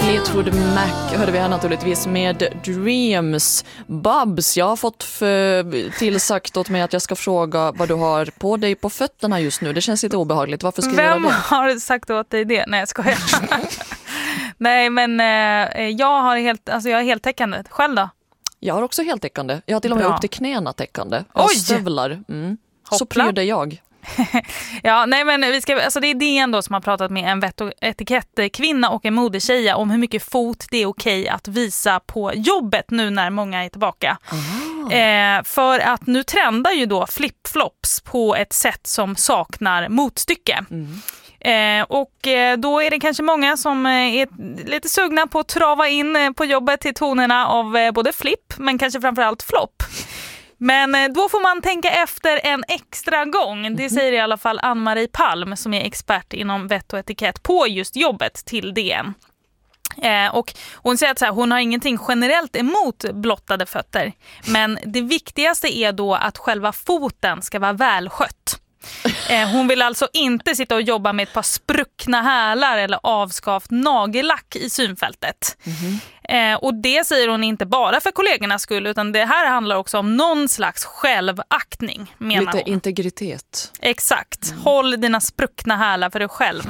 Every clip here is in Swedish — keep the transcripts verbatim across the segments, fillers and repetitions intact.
Fleetwood Mac hörde vi här naturligtvis med Dreams. Babs, jag har fått för, tillsagt åt mig att jag ska fråga vad du har på dig på fötterna just nu. Det känns lite obehagligt. Varför ska jag Vem göra det? har sagt åt dig det? Nej, jag skojar. Nej, men eh, jag har helt, alltså jag är heltäckande. Själv då? Jag har också heltäckande. Jag har till och med Bra. upp till knäna täckande. Jag har Oj! stövlar. Mm. Så Hoppla. pryder jag. Ja, nej men vi ska, alltså det är D N då som har pratat med en vett- och etikettkvinna och en modetjeja om hur mycket fot det är okej att visa på jobbet nu när många är tillbaka. Eh, för att nu trendar ju då flip-flops på ett sätt som saknar motstycke. Mm. Eh, och eh, då är det kanske många som eh, är lite sugna på att trava in eh, på jobbet till tonerna av eh, både flip men kanske framförallt flopp. Men eh, då får man tänka efter en extra gång. Det säger i alla fall Ann-Marie Palm som är expert inom vett och etikett på just jobbet till D N. Eh, och hon säger att så här, hon har ingenting generellt emot blottade fötter. Men det viktigaste är då att själva foten ska vara välskött. Eh, hon vill alltså inte sitta och jobba med ett par spruckna hälar eller avskavt nagellack i synfältet. Mm-hmm. Eh, och det säger hon inte bara för kollegornas skull utan det här handlar också om någon slags självaktning, menar Lite hon. integritet. Exakt. Mm. Håll dina spruckna hälar för dig själv.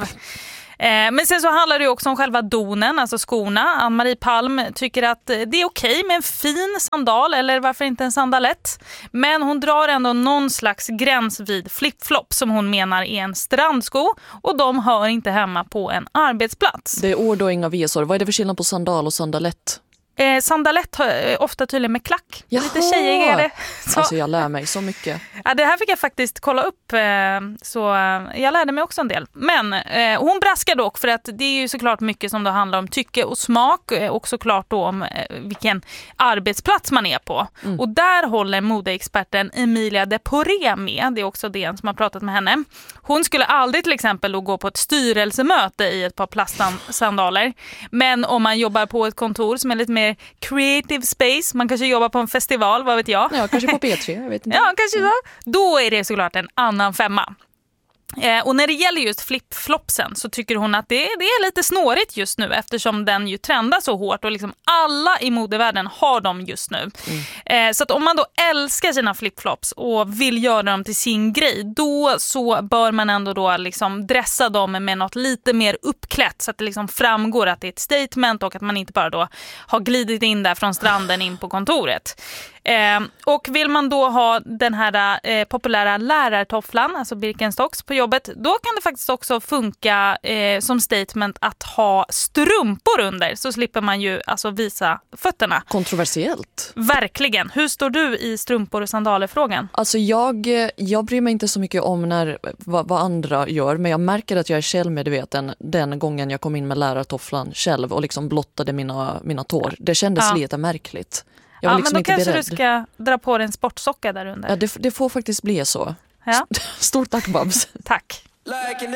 Eh, men sen så handlar det ju också om själva donen, alltså skorna. Ann-Marie Palm tycker att det är okej med en fin sandal eller varför inte en sandalett. Men hon drar ändå någon slags gräns vid flip-flop som hon menar är en strandsko och de hör inte hemma på en arbetsplats. Det är ord och inga visor. Vad är det för skillnad på sandal och sandalett? Eh, sandalett har ofta tydligen med klack. Jaha. Lite tjejig är det. Så. Alltså jag lär mig så mycket. Ja, det här fick jag faktiskt kolla upp, eh, så eh, jag lärde mig också en del. Men eh, hon braskar dock för att det är ju såklart mycket som då handlar om tycke och smak eh, och såklart då om eh, vilken arbetsplats man är på. Mm. Och där håller modeexperten Emilia de Poré med. Det är också det som har pratat med henne. Hon skulle aldrig till exempel då gå på ett styrelsemöte i ett par plastsandaler. Men om man jobbar på ett kontor som är lite mer creative space, man kanske jobbar på en festival, vad vet jag. Ja, kanske på P tre, jag vet inte. Ja, kanske så. Då är det såklart en annan femma. Eh, och när det gäller just flip-flopsen så tycker hon att det, det är lite snårigt just nu eftersom den ju trendar så hårt och liksom alla i modevärlden har dem just nu. Mm. Eh, så att om man då älskar sina flip-flops och vill göra dem till sin grej, då så bör man ändå då liksom dressa dem med något lite mer uppklätt så att det liksom framgår att det är ett statement och att man inte bara då har glidit in där från stranden in på kontoret. Eh, och vill man då ha den här eh, populära lärartofflan, alltså Birkenstocks på jobbet, då kan det faktiskt också funka eh, som statement att ha strumpor under, så slipper man ju alltså visa fötterna. Kontroversiellt. Verkligen. Hur står du i strumpor och sandaler-frågan? Alltså jag, jag bryr mig inte så mycket om när, vad, vad andra gör, men jag märker att jag är självmedveten den gången jag kom in med lärartofflan själv och liksom blottade mina, mina tår. Det kändes ja. lite märkligt. Jag var ja, liksom men då inte kanske beredd. du ska dra på dig en sportsocka där under. Ja, det, det får faktiskt bli så. Ja. Stort tack, Babs. Tack.